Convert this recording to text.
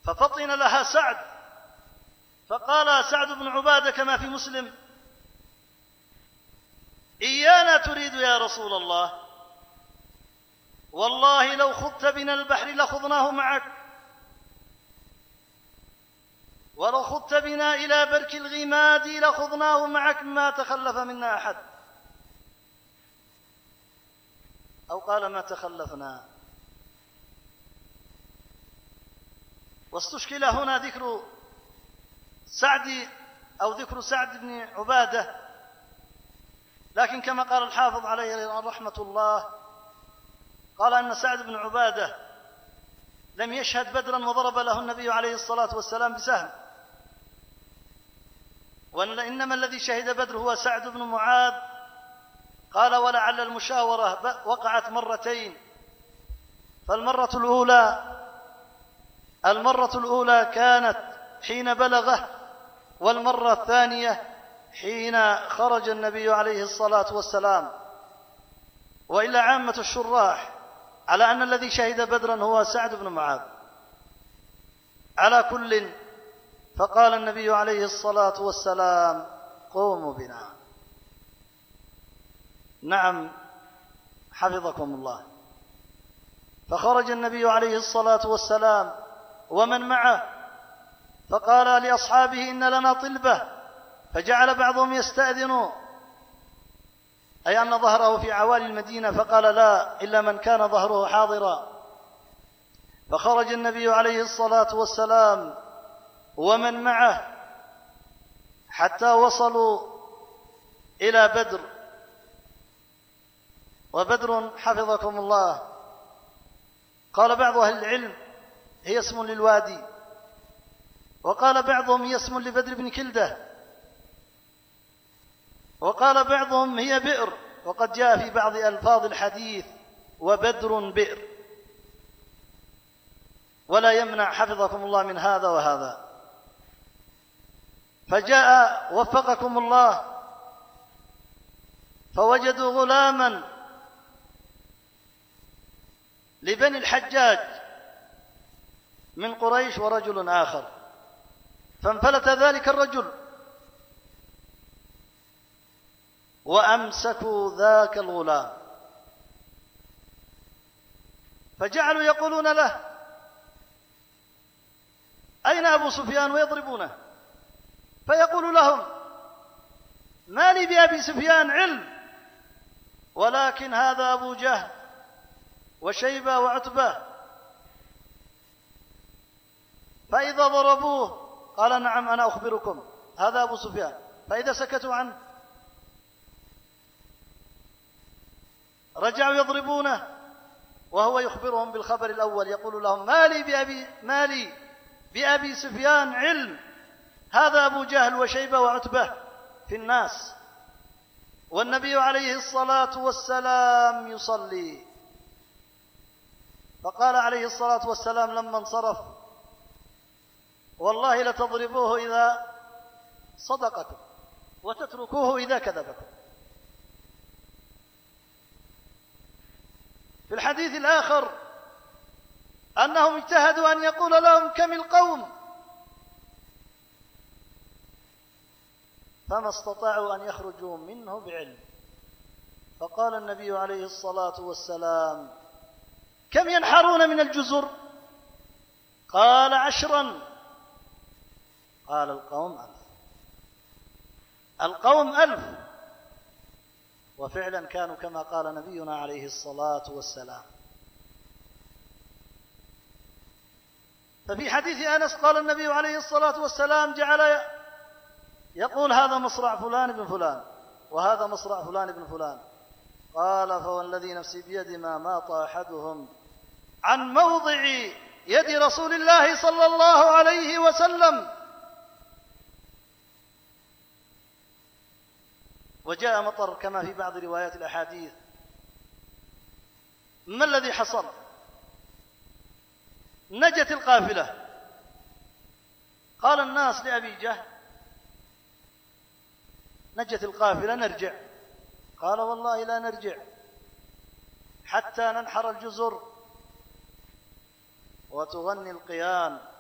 ففطن لها سعد، فقال سعد بن عبادة كما في مسلم: إيانا تريد يا رسول الله؟ والله لو خضت بنا البحر لخضناه معك، ولو خضت بنا إلى برك الغماد لخضناه معك، ما تخلف منا أحد، أو قال ما تخلفنا. واستشكل هنا ذكر سعد أو ذكر سعد بن عبادة، لكن كما قال الحافظ عليه رحمة الله، قال أن سعد بن عبادة لم يشهد بدرا وضرب له النبي عليه الصلاة والسلام بسهم، وإنما الذي شهد بدر هو سعد بن معاذ. قال: ولعل المشاورة وقعت مرتين، فالمرة الأولى كانت حين بلغه، والمرة الثانية حين خرج النبي عليه الصلاة والسلام. وإلا عامة الشراح على أن الذي شهد بدرا هو سعد بن معاذ. على كل، فقال النبي عليه الصلاة والسلام: قوموا بنا. نعم، حفظكم الله. فخرج النبي عليه الصلاة والسلام ومن معه، فقال لأصحابه: إن لنا طلبة. فجعل بعضهم يستأذن، أي أن ظهره في عوالي المدينة، فقال: لا، إلا من كان ظهره حاضرا. فخرج النبي عليه الصلاة والسلام ومن معه حتى وصلوا إلى بدر. وبدر حفظكم الله قال بعض أهل العلم هي اسم للوادي، وقال بعضهم هي اسم لبدر بن كلدة، وقال بعضهم هي بئر، وقد جاء في بعض ألفاظ الحديث: وبدر بئر. ولا يمنع حفظكم الله من هذا وهذا. فجاء وفقكم الله فوجدوا غلاما لبني الحجاج من قريش ورجل آخر، فانفلت ذلك الرجل وأمسكوا ذاك الغلام، فجعلوا يقولون له: أين أبو سفيان؟ ويضربونه. فيقول لهم: ما لي بأبي سفيان علم، ولكن هذا أبو جهل وشيبة وعتبة. فإذا ضربوه قال: نعم، أنا أخبركم، هذا أبو سفيان. فإذا سكتوا عنه رجعوا يضربونه، وهو يخبرهم بالخبر الأول، يقول لهم: ما لي بأبي سفيان علم، هذا أبو جهل وشيبة وعتبة في الناس، والنبي عليه الصلاة والسلام يصلي. فقال عليه الصلاة والسلام لما انصرف: والله لتضربوه إذا صدقكم وتتركوه إذا كذبكم. في الحديث الآخر أنهم اجتهدوا أن يقول لهم: كم القوم؟ فما استطاعوا أن يخرجوا منه بعلم. فقال النبي عليه الصلاة والسلام: كم ينحرون من الجزر؟ قال: 10. قال: القوم 1000. القوم 1000. وفعلا كانوا كما قال نبينا عليه الصلاة والسلام. ففي حديث أنس قال النبي عليه الصلاة والسلام جعل يقول: هذا مصرع فلان بن فلان، وهذا مصرع فلان بن فلان. قال: فوالذي نفسي بيد ما ماط أحدهم عن موضع يد رسول الله صلى الله عليه وسلم. وجاء مطر كما في بعض روايات الأحاديث. ما الذي حصل؟ نجت القافلة. قال الناس لأبي جهل: نجت القافلة، نرجع. قال: والله لا نرجع حتى ننحر الجزر وتغني القيان